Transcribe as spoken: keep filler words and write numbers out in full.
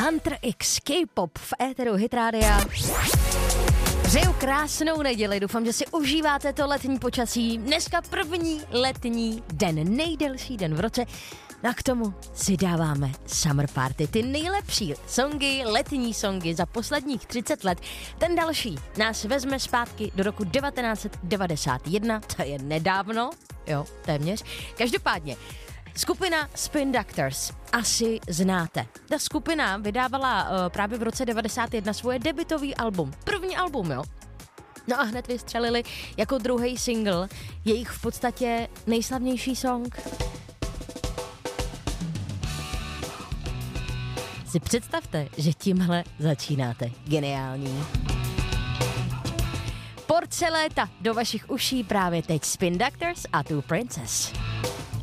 Hunter X, K-pop v éteru Hit Rádia. Přeju krásnou neděli, doufám, že si užíváte to letní počasí. Dneska první letní den, nejdelší den v roce. A k tomu si dáváme Summer Party, ty nejlepší songy, letní songy za posledních třicet let. Ten další nás vezme zpátky do roku devatenáct set devadesát jedna, to je nedávno, jo, téměř. Každopádně, skupina Spin Doctors asi znáte. Ta skupina vydávala uh, právě v roce devadesát jedna svoje debutový album, první album, jo. No a hned vystřelili jako druhý single jejich v podstatě nejslavnější song. Si představte, že tímhle začínáte. Geniální. Porce léta do vašich uší právě teď Spin Doctors a Two Princess.